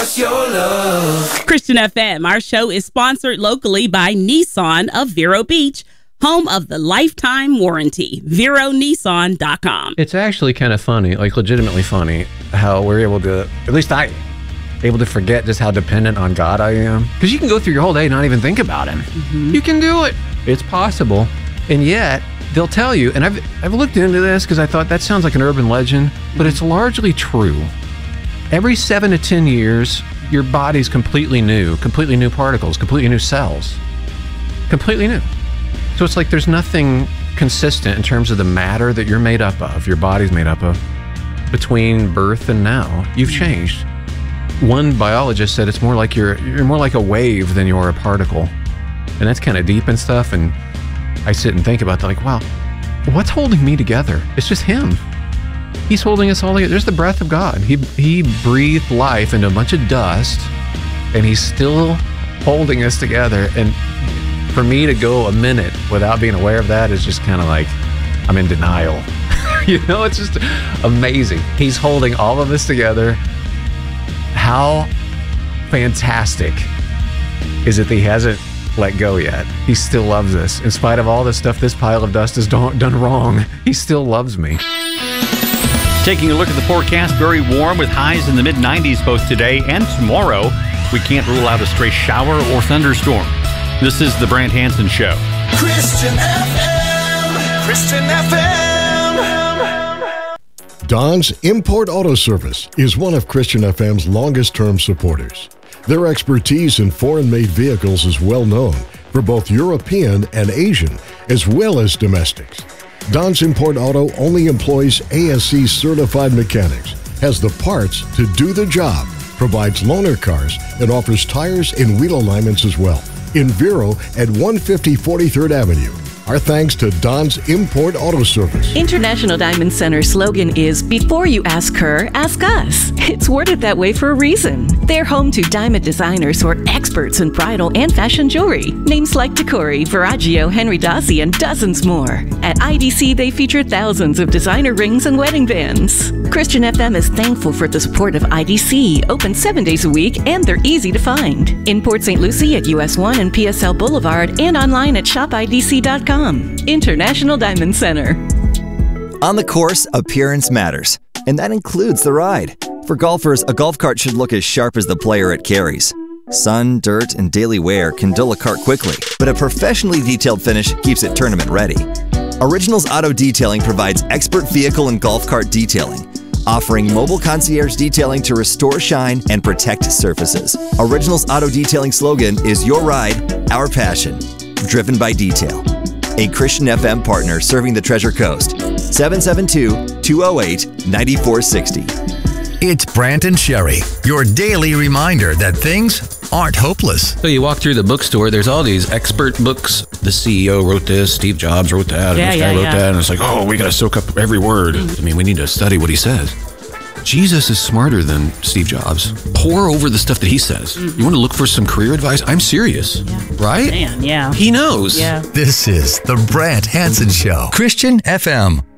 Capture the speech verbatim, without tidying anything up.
what's your love? Christian F M, our show is sponsored locally by Nissan of Vero Beach, home of the lifetime warranty. Vero Nissan dot com. It's actually kind of funny, like legitimately funny, how we're able to, at least I, able to forget just how dependent on God I am. Because you can go through your whole day and not even think about him. Mm-hmm. You can do it. It's possible. And yet, they'll tell you, and I've, I've looked into this because I thought that sounds like an urban legend, but it's largely true. Every seven to ten years, your body's completely new, completely new particles, completely new cells. Completely new. So it's like there's nothing consistent in terms of the matter that you're made up of, your body's made up of, between birth and now. You've changed. One biologist said it's more like you're you're more like a wave than you're a particle. And that's kind of deep and stuff, and I sit and think about that, like, wow, what's holding me together? It's just him. He's holding us all together. There's the breath of God. He he breathed life into a bunch of dust, and he's still holding us together. And for me to go a minute without being aware of that is just kind of like, I'm in denial. You know, it's just amazing. He's holding all of us together. How fantastic is it that he hasn't let go yet? He still loves us. In spite of all the stuff this pile of dust has done, done wrong, he still loves me. Taking a look at the forecast, very warm with highs in the mid nineties both today and tomorrow. We can't rule out a stray shower or thunderstorm. This is the Brant Hansen Show. Christian F M. Christian F M. Don's Import Auto Service is one of Christian F M's longest-term supporters. Their expertise in foreign-made vehicles is well known for both European and Asian, as well as domestics. Don's Import Auto only employs A S C-certified mechanics, has the parts to do the job, provides loaner cars, and offers tires and wheel alignments as well. In Vero at one fifty forty-third Avenue. Our thanks to Don's Import Auto Service. International Diamond Center slogan is, before you ask her, ask us. It's worded that way for a reason. They're home to diamond designers who are experts in bridal and fashion jewelry. Names like Tacori, Verragio, Henry Dossi, and dozens more. At I D C, they feature thousands of designer rings and wedding bands. Christian F M is thankful for the support of I D C, open seven days a week, and they're easy to find. In Port Saint Lucie at U S one and P S L Boulevard, and online at shop I D C dot com. International Diamond Center. On the course, appearance matters, and that includes the ride. For golfers, a golf cart should look as sharp as the player it carries. Sun, dirt, and daily wear can dull a cart quickly, but a professionally detailed finish keeps it tournament ready. Originals Auto Detailing provides expert vehicle and golf cart detailing, offering mobile concierge detailing to restore shine and protect surfaces. Originals Auto Detailing slogan is your ride, our passion, driven by detail. A Christian F M partner serving the Treasure Coast. seven seven two, two oh eight, nine four six oh. It's Brant and Sherry, your daily reminder that things aren't hopeless. So you walk through the bookstore, there's all these expert books. The C E O wrote this, Steve Jobs wrote that, yeah, and this yeah, guy wrote yeah. that, and it's like, oh, we got to soak up every word. I mean, we need to study what he says. Jesus is smarter than Steve Jobs. Pour over the stuff that he says. Mm-hmm. You want to look for some career advice? I'm serious. Yeah. Right? Man, yeah. He knows. Yeah. This is the Brant Hansen Show. Christian F M.